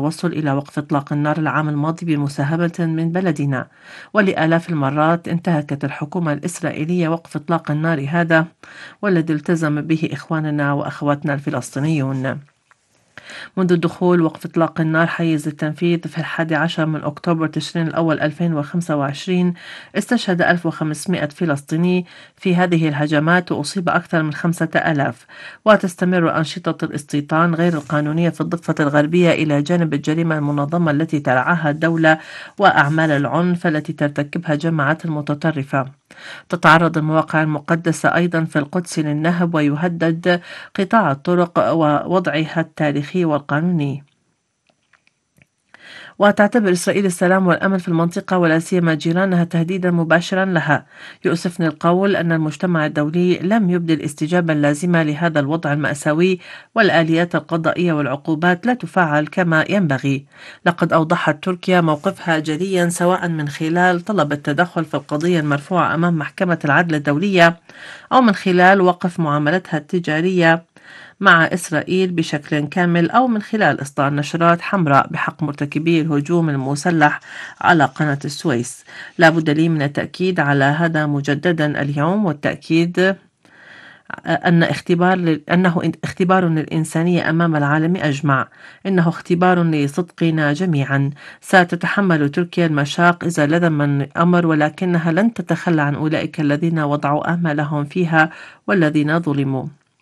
التوصل إلى وقف إطلاق النار العام الماضي بمساهمة من بلدنا، ولآلاف المرات انتهكت الحكومة الإسرائيلية وقف إطلاق النار هذا والذي التزم به إخواننا وأخواتنا الفلسطينيون. منذ دخول وقف إطلاق النار حيز التنفيذ في 11 من أكتوبر تشرين الأول 2025 استشهد 1500 فلسطيني في هذه الهجمات وأصيب أكثر من 5000. وتستمر أنشطة الاستيطان غير القانونية في الضفة الغربية إلى جانب الجريمة المنظمة التي ترعاها الدولة وأعمال العنف التي ترتكبها جماعات المتطرفة. تتعرض المواقع المقدسة أيضا في القدس للنهب ويهدد قطاع الطرق ووضعها التاريخي والقانوني. وتعتبر إسرائيل السلام والأمن في المنطقة ولا سيما جيرانها تهديدا مباشرا لها. يؤسفني القول أن المجتمع الدولي لم يبدي الاستجابة اللازمة لهذا الوضع المأساوي، والآليات القضائية والعقوبات لا تفعل كما ينبغي. لقد أوضحت تركيا موقفها جليا سواء من خلال طلب التدخل في القضية المرفوعة أمام محكمة العدل الدولية أو من خلال وقف معاملتها التجارية مع إسرائيل بشكل كامل أو من خلال إصدار نشرات حمراء بحق مرتكبي الهجوم المسلح على قناة السويس. لا بد لي من التأكيد على هذا مجددا اليوم، والتأكيد أنه اختبار للإنسانية أمام العالم أجمع. إنه اختبار لصدقنا جميعا. ستتحمل تركيا المشاق إذا لزم الأمر، ولكنها لن تتخلى عن أولئك الذين وضعوا آمالهم فيها والذين ظلموا.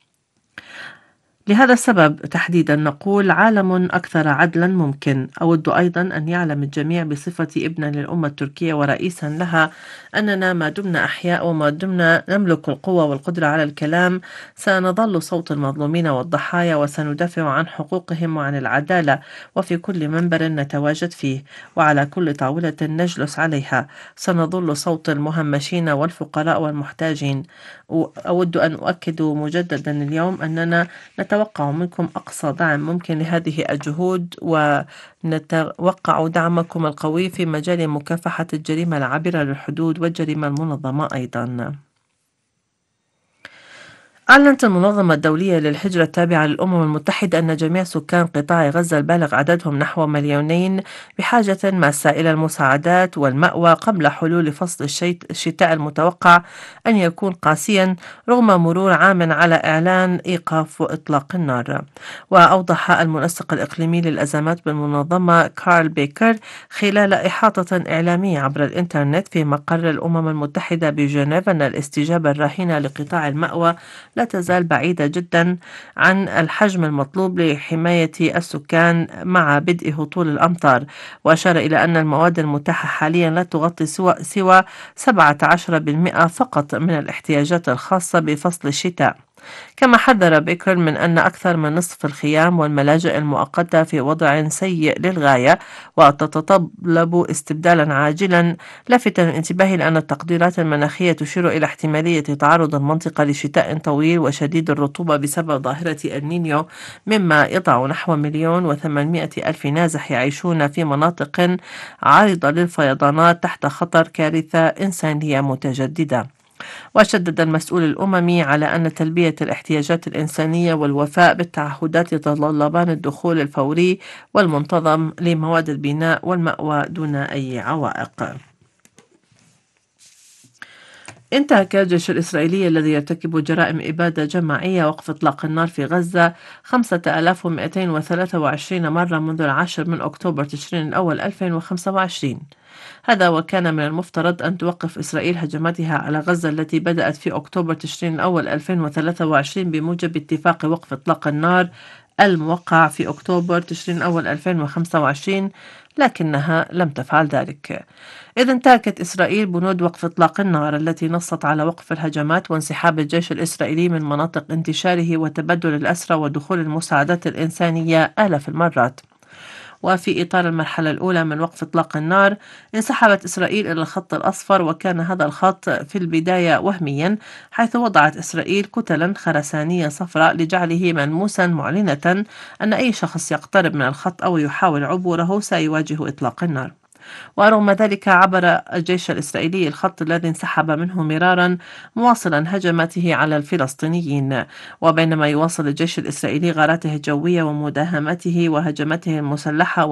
لهذا السبب تحديدا نقول عالم أكثر عدلا ممكن. أود أيضا أن يعلم الجميع بصفتي ابنا للأمة التركية ورئيسا لها أننا ما دمنا أحياء وما دمنا نملك القوة والقدرة على الكلام سنظل صوت المظلومين والضحايا، وسندافع عن حقوقهم وعن العدالة، وفي كل منبر نتواجد فيه وعلى كل طاولة نجلس عليها سنظل صوت المهمشين والفقراء والمحتاجين. أود أن أؤكد مجددا اليوم أننا نتوقع منكم أقصى دعم ممكن لهذه الجهود، ونتوقع دعمكم القوي في مجال مكافحة الجريمة العابرة للحدود والجريمة المنظمة أيضا. أعلنت المنظمة الدولية للهجرة التابعة للأمم المتحدة أن جميع سكان قطاع غزة البالغ عددهم نحو 2,000,000 بحاجة ماسة إلى المساعدات والمأوى قبل حلول فصل الشتاء المتوقع أن يكون قاسيا رغم مرور عام على إعلان إيقاف إطلاق النار. وأوضح المنسق الإقليمي للأزمات بالمنظمة كارل بيكر خلال إحاطة إعلامية عبر الإنترنت في مقر الأمم المتحدة بجنيف أن الاستجابة الراهنة لقطاع المأوى لا تزال بعيدة جدا عن الحجم المطلوب لحماية السكان مع بدء هطول الأمطار. وأشار إلى أن المواد المتاحة حاليا لا تغطي سوى 17% فقط من الاحتياجات الخاصة بفصل الشتاء. كما حذر بيكر من أن أكثر من نصف الخيام والملاجئ المؤقتة في وضع سيء للغاية وتتطلب استبدالا عاجلا، لافتا الانتباه لأن التقديرات المناخية تشير إلى احتمالية تعرض المنطقة لشتاء طويل وشديد الرطوبة بسبب ظاهرة النينيو، مما يضع نحو 1,800,000 نازح يعيشون في مناطق عارضة للفيضانات تحت خطر كارثة إنسانية متجددة. وشدد المسؤول الأممي على أن تلبية الاحتياجات الإنسانية والوفاء بالتعهدات يتطلبان الدخول الفوري والمنتظم لمواد البناء والمأوى دون أي عوائق. انتهك الجيش الإسرائيلي الذي يرتكب جرائم إبادة جماعية وقف إطلاق النار في غزة 5223 مرة منذ 10 من أكتوبر تشرين الأول 2025. هذا وكان من المفترض أن توقف إسرائيل هجماتها على غزة التي بدأت في أكتوبر تشرين الأول 2023 بموجب اتفاق وقف إطلاق النار الموقع في أكتوبر تشرين الأول 2025، لكنها لم تفعل ذلك. إذ انتهكت إسرائيل بنود وقف إطلاق النار التي نصت على وقف الهجمات وانسحاب الجيش الإسرائيلي من مناطق انتشاره وتبادل الأسرى ودخول المساعدات الإنسانية آلاف المرات. وفي إطار المرحلة الأولى من وقف إطلاق النار انسحبت إسرائيل إلى الخط الأصفر، وكان هذا الخط في البداية وهميا، حيث وضعت إسرائيل كتلا خرسانية صفراء لجعله ملموسا، معلنة أن أي شخص يقترب من الخط أو يحاول عبوره سيواجه إطلاق النار. ورغم ذلك عبر الجيش الإسرائيلي الخط الذي انسحب منه مرارا مواصلا هجماته على الفلسطينيين. وبينما يواصل الجيش الإسرائيلي غاراته الجوية ومداهمته وهجماته المسلحة